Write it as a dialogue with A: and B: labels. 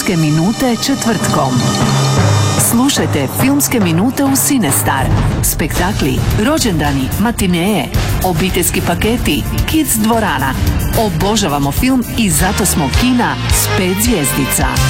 A: Filmske minute četvrtkom. Slušajte Filmske minute u Cinestar. Spektakli, rođendani, matineje, obiteljski paketi, kids dvorana. Obožavamo film i zato smo kina s 5 zvjezdica.